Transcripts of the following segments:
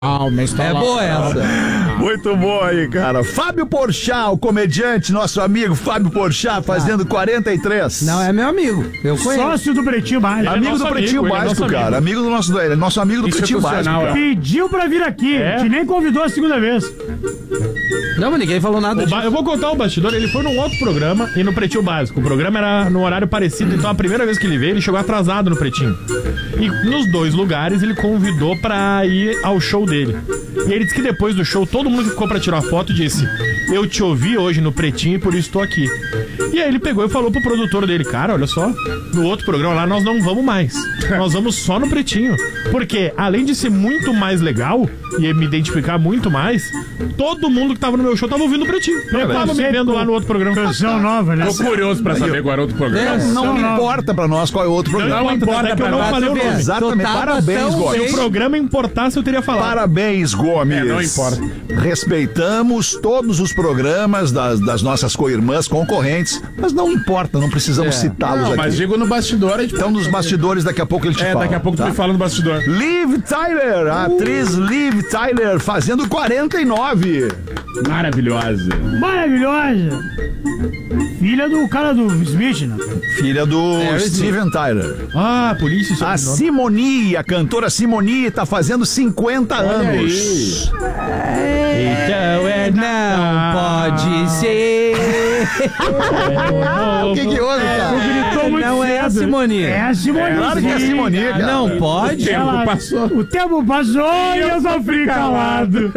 É boa essa. Muito bom aí, cara. Fábio Porchat, o comediante, nosso amigo Fábio Porchat, fazendo 43. Não é meu amigo. Eu conheço. Sócio do Pretinho Básico. Amigo do Pretinho Básico, cara. Amigo do nosso amigo do Pretinho Básico. Cara. Pediu pra vir aqui. Te nem convidou a segunda vez. Não, mas ninguém falou nada disso. Eu vou contar o bastidor. Ele foi num outro programa e no Pretinho Básico. O programa era no horário parecido, então a primeira vez que ele veio, ele chegou atrasado no Pretinho. E nos dois lugares ele convidou pra ir ao show dele. E ele disse que depois do show, todo mundo que ficou pra tirar foto disse: eu te ouvi hoje no Pretinho e por isso tô aqui. E aí ele pegou e falou pro produtor dele: cara, olha só, no outro programa lá nós não vamos mais. Nós vamos só no Pretinho. Porque além de ser muito mais legal e me identificar muito mais, todo mundo que tava no meu show tava ouvindo o Pretinho. Não tava me vendo lá no outro programa. Canção nova, né? Tô curioso pra saber qual era outro programa. Não importa pra nós qual é o outro programa. Não importa, que eu não falei o nome. Exatamente. Parabéns, Gomes. Se o programa importasse, eu teria falado. Parabéns, Gomes. Não importa. Respeitamos todos os programas das nossas co-irmãs concorrentes, mas não importa, não precisamos citá-los aqui. Mas digo no bastidor. Então, nos bastidores, daqui a pouco ele te fala. Daqui a pouco tu me fala no bastidor. Liv Tyler, a atriz Liv Tyler, fazendo 49. Maravilhosa. Maravilhosa. Filha do cara do Smith, né? Filha do Steven Tyler. Ah, polícia. A Simone, a cantora Simone, tá fazendo 50 anos. Então não pode ser. O que houve, cara? Gritou muito Não é a cedo. Simone. É a Simone. Claro que é a Simone, cara. Não pode. O tempo passou e eu sofri calado.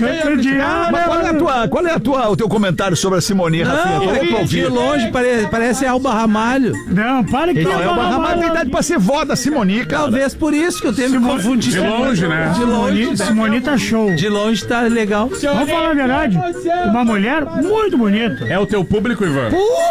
Qual é o teu comentário sobre a Simone, Rafinha? Tô pra Não, de ouvir. longe parece Alba Ramalho. Não, para que Não, é uma Ramalho tem idade pra ser vó da Simone, cara. Talvez por isso que eu tenho me confundido. De longe, né? De longe. Simone tá show. De longe tá legal. Vamos falar a verdade. Uma mulher muito bonita. É o teu público, Ivan?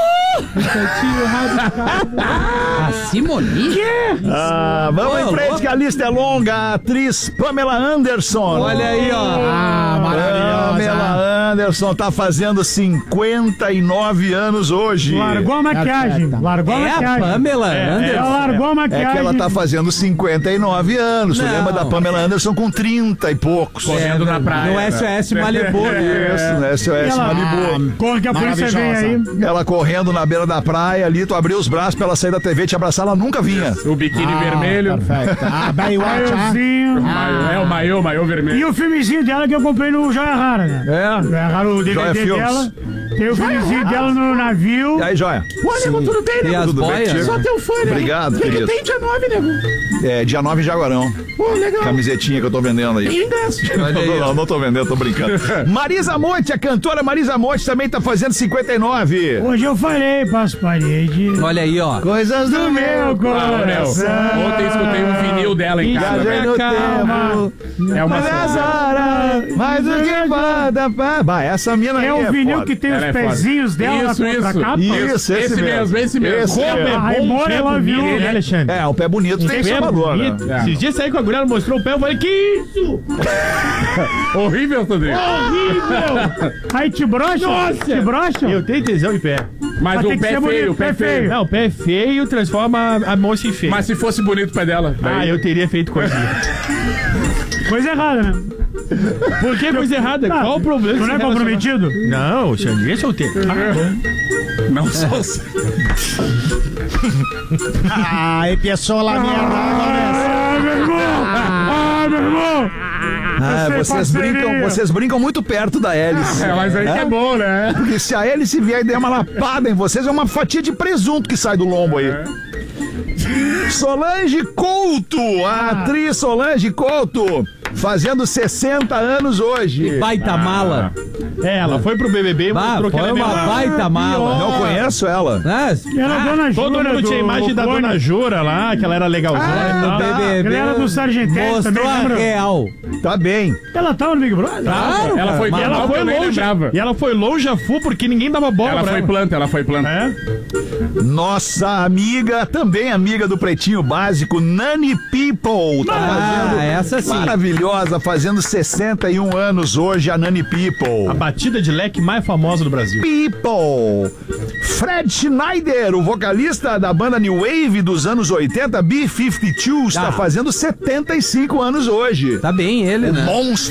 A Simone? Vamos em Ô, frente louco. que a lista é longa. A atriz Pamela Anderson. Olha aí, ó. Pamela Anderson tá fazendo 59 anos hoje. Largou a maquiagem. Largou a É a maquiagem. Pamela Ela Anderson. largou a É maquiagem. que ela tá fazendo 59 anos. Você Não. lembra da Pamela Anderson com 30 e poucos? Correndo na praia. No SOS Malibu. né? Isso, né? SOS Malibu. Corre que a polícia vem aí. Ela correndo na beira da praia ali, tu abriu os braços pra ela sair da TV e te abraçar, ela nunca vinha. O biquíni vermelho. Perfeito. Maiôzinho. O maiô vermelho. E o filmezinho dela que eu comprei no Joia Rara, né? Joia Rara, o Joia DVD Filmes. dela. Tem o filmezinho dela no navio. E aí, Joia? Tudo bem, E nego? as Tudo bem, boias? Tiago? Só teu fã, né? Obrigado, O que querido. tem dia 9, nego? É, dia 9 em Jaguarão. Pô, legal. Camisetinha que eu tô vendendo aí. E ingresso. Não tô vendendo, tô brincando. Marisa Monte, a cantora Marisa Monte também tá fazendo 59. Hoje eu falei pras paredes. Olha aí, ó. Coisas do meu Coração. Ontem escutei um vinil dela em casa. Viajei no tempo. É uma Mas o que manda pra... Bah, essa mina aí É o vinil foda. que tem os Ela é foda. pezinhos dela Isso, na isso. contracapa. Isso, Esse mesmo. Esse Como é mesmo. Aí, bom bora, pé ela bonito, viu. né, Alexandre? É, o pé bonito tem seu valor, né? bonito. Esses dias saí com a guria, ela mostrou o pé, eu falei, que isso? horrível, Rodrigo. Horrível! Aí te brocha? Nossa! Te brocha? Eu tenho tesão em pé. Mas Mas o tem que pé ser feio, bonito, o pé pé feio. feio. Não, o pé feio transforma a moça em feio. Mas se fosse bonito o pé dela. daí- eu teria feito coisinha. Coisa errada, né? Por que coisa errada? Tá. Qual o problema? Tu não é comprometido? Não, o Xandinho é solteiro. Não sou. Ai, pessoa lá minha. Ah, meu irmão! Ah, meu irmão! Vocês brincam muito perto da hélice. Mas aí que é bom, né? Porque se a hélice vier e der uma lapada em vocês, é uma fatia de presunto que sai do lombo aí. Solange Couto, a atriz Solange Couto, fazendo 60 anos hoje. Baita mala. É, ela foi pro BBB e mostrou que Foi ela é uma melhor. baita mala. Não conheço ela. Ah, Era a Dona Jura. Todo mundo tinha a imagem da Dona Jura lá, que ela era legalzona e tal. BBB Ela era do Sargentelli mostrou também, a lembra? real. Tá bem. Ela tava no Big Brother? Claro, Ela foi E ela mal, foi eu nem longe. lembrava. E ela foi longe a full porque ninguém dava bola Ela pra foi ela. planta, ela foi planta. É? Nossa amiga, também amiga do Pretinho Básico, Nani People. Tá fazendo... essa sim. Maravilhosa, fazendo 61 anos hoje, a Nani People. A batida de leque mais famosa do Brasil. People. Fred Schneider, o vocalista da banda New Wave dos anos 80, B-52, está fazendo 75 anos hoje. Tá bem ele, né? Monstro